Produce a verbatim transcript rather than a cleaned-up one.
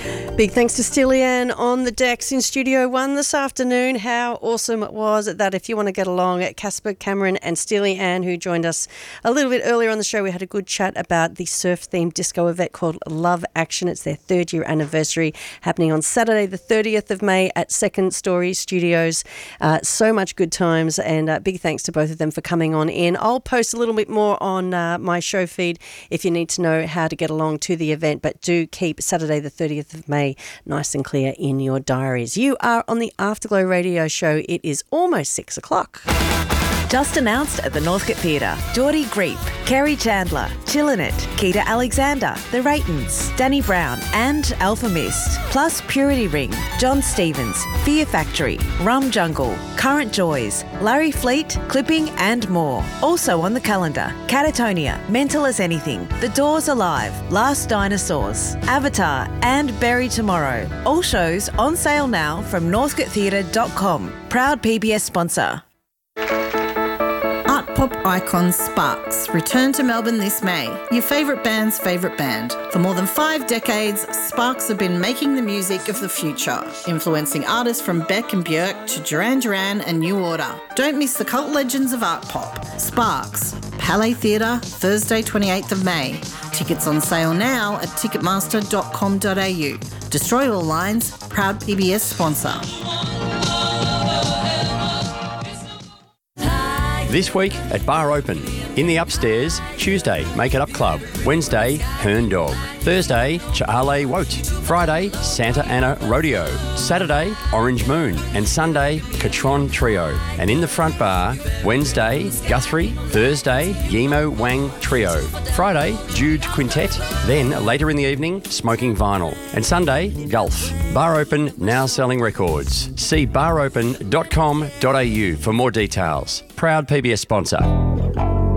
Big thanks to Steely Ann on the decks in Studio One this afternoon. How awesome it was that if you want to get along at Casper Cameron and Steely Ann, who joined us a little bit earlier on the show, we had a good chat about the surf-themed disco event called Love Action. It's their third year anniversary, happening on Saturday the thirtieth of May at Second Story Studios. Uh, so much good times, and uh, big thanks to both of them for coming on in. I'll post a little bit more on uh, my show feed if you need to know how to get along to the event, but do keep Saturday the thirtieth of May nice and clear in your diaries. You are on the Afterglow Radio Show. It is almost six o'clock. Just announced at the Northcote Theatre, Geordie Greep, Kerry Chandler, Chillinit, Keita Alexander, The Raytons, Danny Brown and Alpha Mist, plus Purity Ring, John Stevens, Fear Factory, Rum Jungle, Current Joys, Larry Fleet, Clipping and more. Also on the calendar, Catatonia, Mental as Anything, The Doors Alive, Last Dinosaurs, Avatar and Bury Tomorrow. All shows on sale now from northcote theatre dot com. Proud P B S sponsor. Art pop icon Sparks return to Melbourne this May. Your favourite band's favourite band. For more than five decades, Sparks have been making the music of the future, influencing artists from Beck and Björk to Duran Duran and New Order. Don't miss the cult legends of art pop. Sparks, Palais Theatre, Thursday twenty-eighth of May. Tickets on sale now at ticketmaster dot com dot a u. Destroy All Lines, proud P B S sponsor. This week at Bar Open. In the upstairs, Tuesday, Make It Up Club. Wednesday, Hern Dog. Thursday, Chale Wote. Friday, Santa Ana Rodeo. Saturday, Orange Moon. And Sunday, Catron Trio. And in the front bar, Wednesday, Guthrie. Thursday, Yemo Wang Trio. Friday, Jude Quintet. Then, later in the evening, Smoking Vinyl. And Sunday, Gulf. Bar Open, now selling records. See bar open dot com dot a u for more details. Proud P B S sponsor.